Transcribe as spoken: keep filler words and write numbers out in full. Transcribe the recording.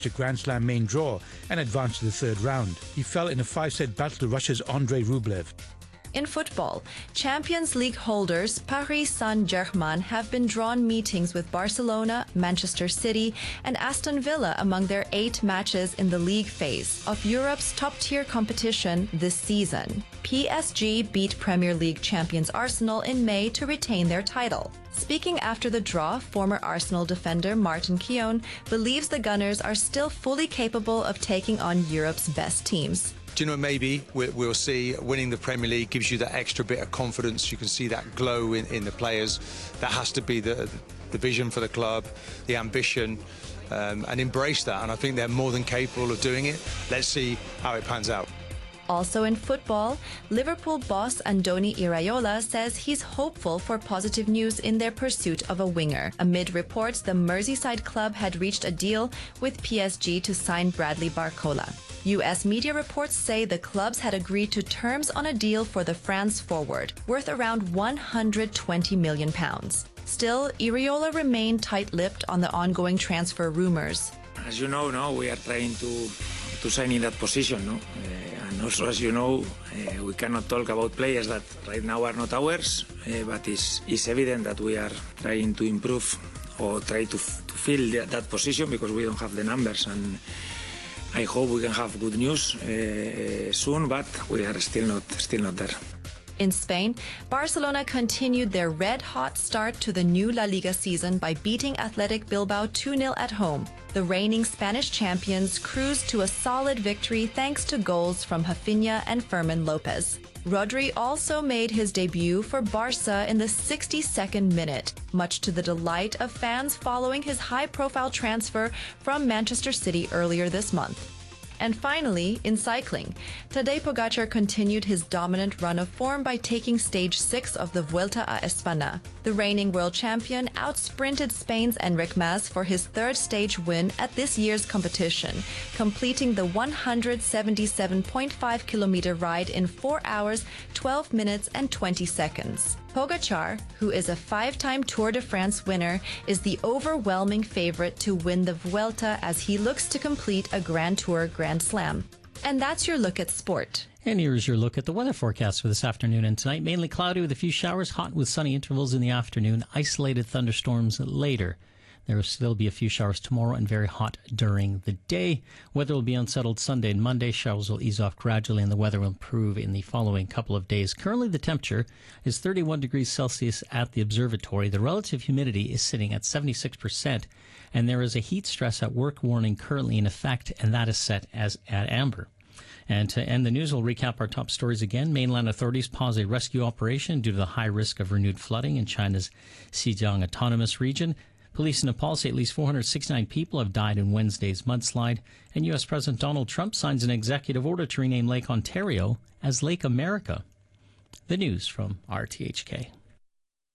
to Grand Slam main draw and advanced to the third round. He fell in a five-set battle to Russia's Andrei Rublev. In football, Champions League holders Paris Saint-Germain have been drawn meetings with Barcelona, Manchester City, and Aston Villa among their eight matches in the league phase of Europe's top-tier competition this season. P S G beat Premier League champions Arsenal in May to retain their title. Speaking after the draw, former Arsenal defender Martin Keown believes the Gunners are still fully capable of taking on Europe's best teams. Do you know, maybe we'll see winning the Premier League gives you that extra bit of confidence. You can see that glow in, in the players. That has to be the, the vision for the club, the ambition, um, and embrace that. And I think they're more than capable of doing it. Let's see how it pans out. Also in football, Liverpool boss Andoni Iraola says he's hopeful for positive news in their pursuit of a winger. Amid reports the Merseyside club had reached a deal with P S G to sign Bradley Barcola. U S media reports say the clubs had agreed to terms on a deal for the France forward, worth around one hundred twenty million pounds. Still, Iraola remained tight-lipped on the ongoing transfer rumours. As you know, no, we are trying to to sign in that position, no? Uh, and also, as you know, uh, we cannot talk about players that right now are not ours, uh, but it's, it's evident that we are trying to improve or try to, f to fill the, that position because we don't have the numbers, and I hope we can have good news uh, soon, but we are still not still not there. In Spain, Barcelona continued their red-hot start to the new La Liga season by beating Athletic Bilbao two nil at home. The reigning Spanish champions cruised to a solid victory thanks to goals from Rafinha and Fermin Lopez. Rodri also made his debut for Barca in the sixty-second minute, much to the delight of fans following his high-profile transfer from Manchester City earlier this month. And finally, in cycling, Tadej Pogacar continued his dominant run of form by taking stage six of the Vuelta a España. The reigning world champion outsprinted Spain's Enric Mas for his third stage win at this year's competition, completing the one hundred seventy-seven point five kilometer ride in four hours, twelve minutes and twenty seconds. Pogacar, who is a five-time Tour de France winner, is the overwhelming favorite to win the Vuelta as he looks to complete a Grand Tour Grand Slam. And that's your look at sport. And here's your look at the weather forecast for this afternoon and tonight. Mainly cloudy with a few showers, hot with sunny intervals in the afternoon, isolated thunderstorms later. There will still be a few showers tomorrow and very hot during the day. Weather will be unsettled Sunday and Monday. Showers will ease off gradually and the weather will improve in the following couple of days. Currently, the temperature is thirty-one degrees Celsius at the observatory. The relative humidity is sitting at seventy-six percent, and there is a heat stress at work warning currently in effect, and that is set as at amber. And to end the news, we'll recap our top stories again. Mainland authorities pause a rescue operation due to the high risk of renewed flooding in China's Xinjiang Autonomous Region. Police in Nepal say at least four hundred sixty-nine people have died in Wednesday's mudslide. And U S President Donald Trump signs an executive order to rename Lake Ontario as Lake America. The news from R T H K.